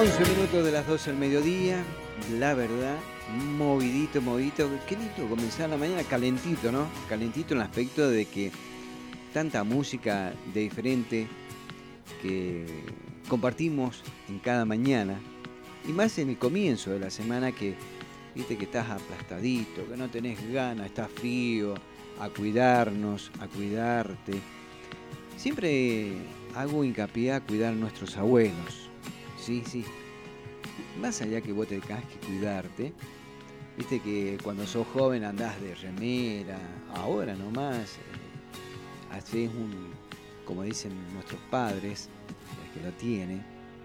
11 minutos de las 12 del mediodía, la verdad, movidito. Qué lindo comenzar la mañana calentito, ¿no? Calentito en el aspecto de que tanta música de diferente que compartimos en cada mañana, y más en el comienzo de la semana que, viste que estás aplastadito, que no tenés ganas, estás frío, a cuidarnos, a cuidarte. Siempre hago hincapié a cuidar a nuestros abuelos, sí. Más allá que vos tengas que cuidarte, viste que cuando sos joven andás de remera, ahora nomás haces como dicen nuestros padres, el que lo tiene,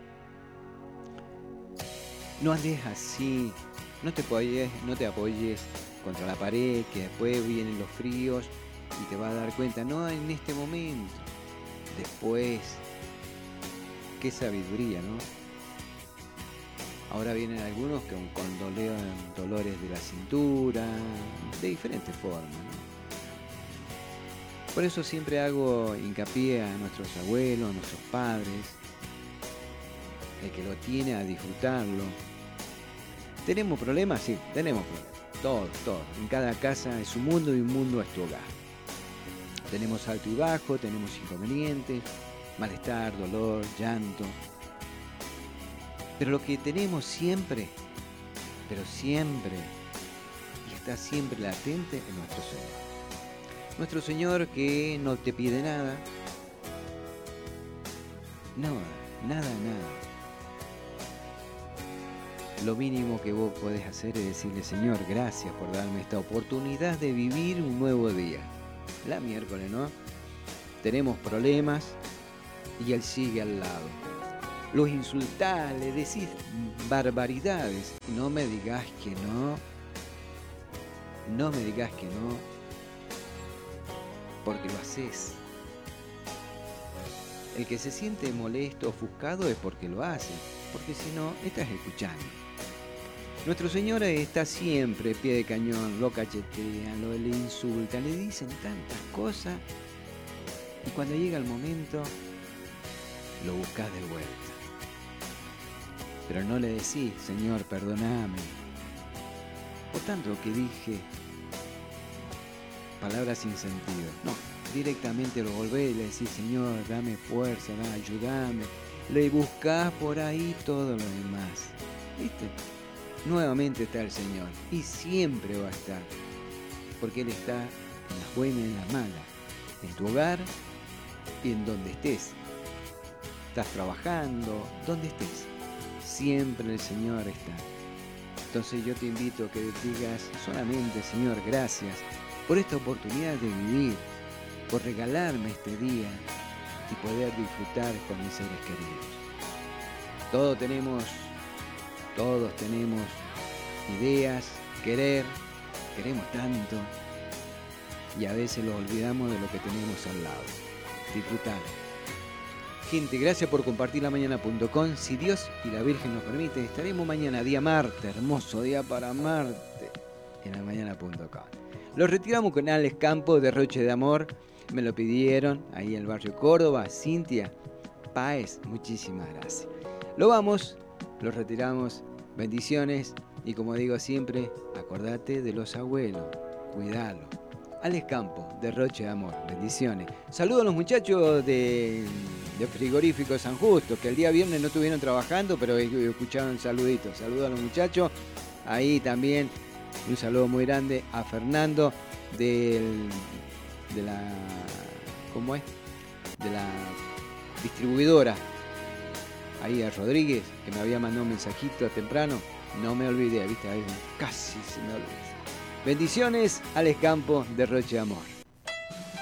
no andes así, no te apoyes contra la pared, que después vienen los fríos y te vas a dar cuenta, no en este momento, después. Qué sabiduría, ¿no? Ahora vienen algunos con dolores de la cintura, de diferentes formas, ¿no? Por eso siempre hago hincapié a nuestros abuelos, a nuestros padres, el que lo tiene a disfrutarlo. ¿Tenemos problemas? Sí, tenemos problemas. Todos. En cada casa es un mundo y un mundo es tu hogar. Tenemos alto y bajo, tenemos inconvenientes, malestar, dolor, llanto. Pero lo que tenemos siempre, y está siempre latente, es nuestro Señor. Nuestro Señor que no te pide nada. Nada. Lo mínimo que vos podés hacer es decirle, Señor, gracias por darme esta oportunidad de vivir un nuevo día. La miércoles, ¿no? Tenemos problemas y Él sigue al lado. Los insultás, le decís barbaridades. No me digas que no. No me digas que no. Porque lo haces. El que se siente molesto, ofuscado, es porque lo hace. Porque si no, estás escuchando. Nuestro Señor está siempre pie de cañón. Lo cachetean, le insultan, le dicen tantas cosas. Y cuando llega el momento, lo buscas de vuelta. Pero no le decís, Señor, perdóname. Por tanto que dije palabras sin sentido. No, directamente lo volvés y le decís, Señor, dame fuerza, ayúdame. Le buscás por ahí todo lo demás. ¿Viste? Nuevamente está el Señor. Y siempre va a estar. Porque Él está en las buenas y en las malas. En tu hogar y en donde estés. Estás trabajando, donde estés. Siempre el Señor está. Entonces yo te invito a que digas solamente, Señor, gracias por esta oportunidad de vivir, por regalarme este día y poder disfrutar con mis seres queridos. Todos tenemos ideas, queremos tanto y a veces lo olvidamos de lo que tenemos al lado. Disfrutar. Gente, gracias por compartir lamañana.com. Si Dios y la Virgen nos permiten, estaremos mañana, día martes, hermoso día para Marte, en lamañana.com. Los retiramos con Alex Campos, Derroche de Amor. Me lo pidieron ahí en el barrio Córdoba. Cintia Páez, muchísimas gracias. Los retiramos. Bendiciones. Y como digo siempre, acordate de los abuelos. Cuidalo. Alex Campos, Derroche de Amor. Bendiciones. Saludos a los muchachos de Frigorífico San Justo, que el día viernes no estuvieron trabajando, pero escucharon saluditos. Saludos a los muchachos. Ahí también un saludo muy grande a Fernando de la distribuidora. Ahí a Rodríguez, que me había mandado un mensajito temprano. No me olvidé, ¿viste? Ahí casi se me olvidó. Bendiciones, Alex Campos, Derroche de Amor.